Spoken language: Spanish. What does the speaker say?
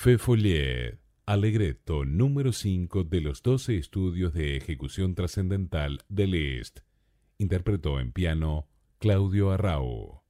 Fe Follet, Allegretto número 5 de los 12 estudios de ejecución trascendental de Liszt. Interpretó en piano Claudio Arrau.